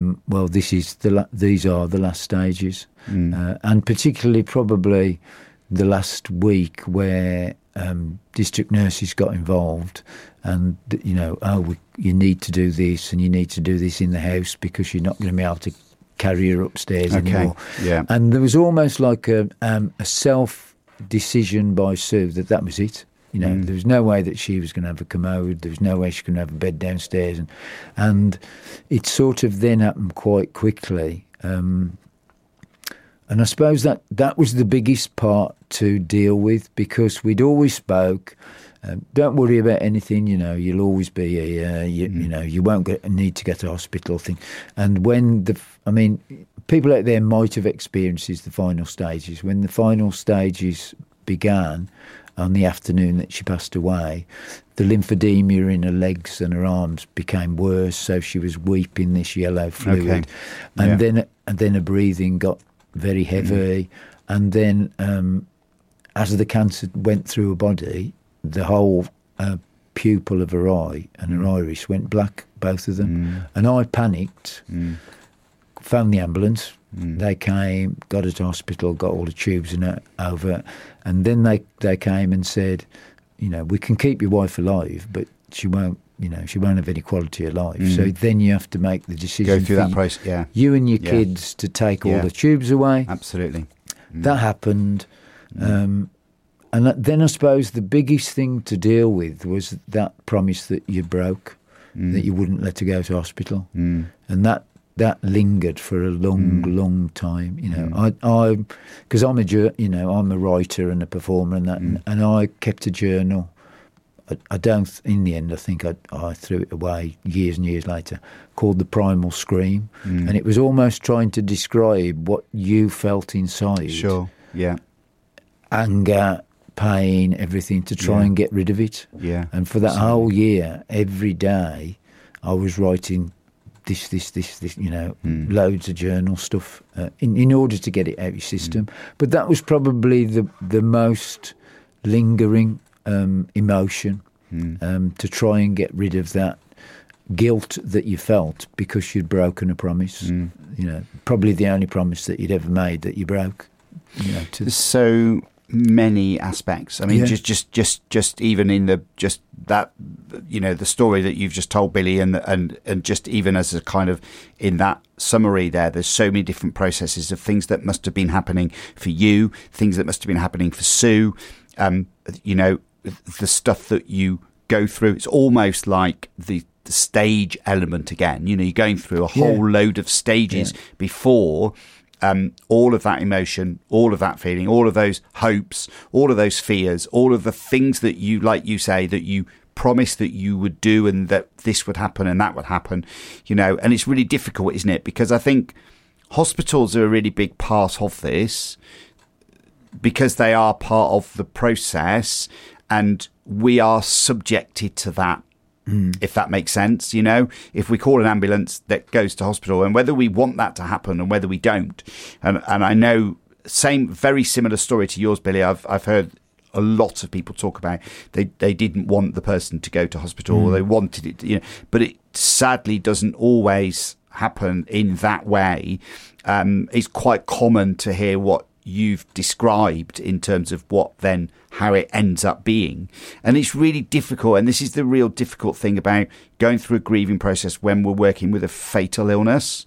well, these are the last stages, and particularly probably the last week where district nurses got involved, and you need to do this, and you need to do this in the house because you're not going to be able to carry her upstairs anymore. Yeah. And there was almost like a self decision by Sue that was it. There was no way that she was going to have a commode. There was no way she could have a bed downstairs, and it sort of then happened quite quickly. And I suppose that was the biggest part to deal with, because we'd always spoke. Don't worry about anything. You'll always be here. You won't need to get to hospital thing. And when people out there might have experienced the final stages. When the final stages began, on the afternoon that she passed away, the lymphedema in her legs and her arms became worse, so she was weeping this yellow fluid. And then her breathing got very heavy, and then as the cancer went through her body, the whole pupil of her eye and her iris went black, both of them. And I panicked, phoned the ambulance. They came, got her to hospital, got all the tubes and that over, and then they came and said, we can keep your wife alive, but she won't have any quality of life. So then you have to make the decision. Go through that process, yeah. You and your kids to take all the tubes away. Absolutely. That happened. And then I suppose the biggest thing to deal with was that promise that you broke, that you wouldn't let her go to hospital. And that lingered for a long time. I because I'm a writer and a performer and that, and I kept a journal. I don't. In the end, I think I threw it away years and years later. Called The Primal Scream, and it was almost trying to describe what you felt inside. Sure. Yeah. Anger, pain, everything, to try and get rid of it. Yeah. And for that whole year, every day, I was writing this, loads of journal stuff in order to get it out of your system. But that was probably the most lingering emotion, to try and get rid of that guilt that you felt because you'd broken a promise. Probably the only promise that you'd ever made that you broke. There's so many aspects. I mean, just even in the the story that you've just told, Billy, and just even as a kind of in that summary there's so many different processes of things that must have been happening for you, things that must have been happening for Sue. The stuff that you go through, it's almost like the stage element again. You're going through a whole load of stages before all of that emotion, all of that feeling, all of those hopes, all of those fears, all of the things that you, like you say, that you promised that you would do and that this would happen and that would happen, and it's really difficult, isn't it? Because I think hospitals are a really big part of this, because they are part of the process, and we are subjected to that, if that makes sense. If we call an ambulance that goes to hospital, and whether we want that to happen and whether we don't, and I know very similar story to yours, Billy. I've heard a lot of people talk about they didn't want the person to go to hospital, or they wanted it, but it sadly doesn't always happen in that way. It's quite common to hear what you've described in terms of how it ends up being, and it's really difficult. And this is the real difficult thing about going through a grieving process when we're working with a fatal illness,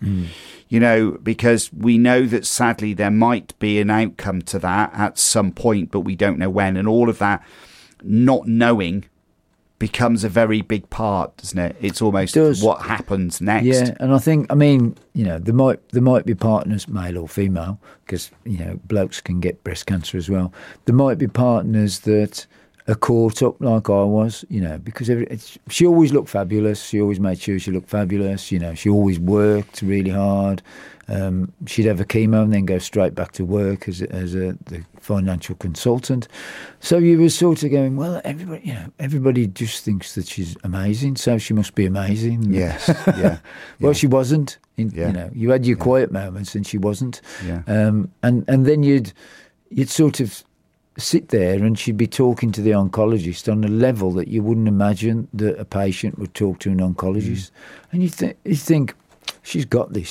because we know that sadly there might be an outcome to that at some point, but we don't know when, and all of that not knowing becomes a very big part, doesn't it? It's almost what happens next. Yeah, and I think, there might be partners, male or female, because blokes can get breast cancer as well. There might be partners that are caught up like I was, because she always looked fabulous. She always made sure she looked fabulous. She always worked really hard. She'd have a chemo and then go straight back to work as the financial consultant. So you were sort of going, well, everybody just thinks that she's amazing, so she must be amazing. Yes, yeah. Well, she wasn't. You had your quiet moments, and she wasn't. Yeah. And then you'd sort of sit there, and she'd be talking to the oncologist on a level that you wouldn't imagine that a patient would talk to an oncologist. And you think, she's got this.